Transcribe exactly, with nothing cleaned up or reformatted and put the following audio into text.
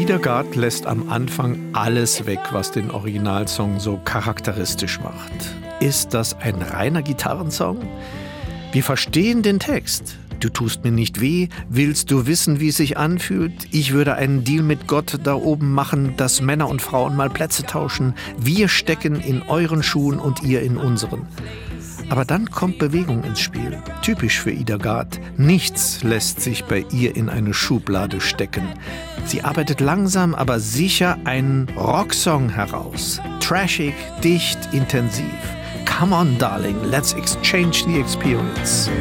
Ida Gard lässt am Anfang alles weg, was den Originalsong so charakteristisch macht. Ist das ein reiner Gitarrensong? Wir verstehen den Text. Du tust mir nicht weh, willst du wissen, wie es sich anfühlt? Ich würde einen Deal mit Gott da oben machen, dass Männer und Frauen mal Plätze tauschen. Wir stecken in euren Schuhen und ihr in unseren. Aber dann kommt Bewegung ins Spiel. Typisch für Ida Gard. Nichts lässt sich bei ihr in eine Schublade stecken. Sie arbeitet langsam, aber sicher einen Rocksong heraus. Trashig, dicht, intensiv. Come on, darling, let's exchange the experience.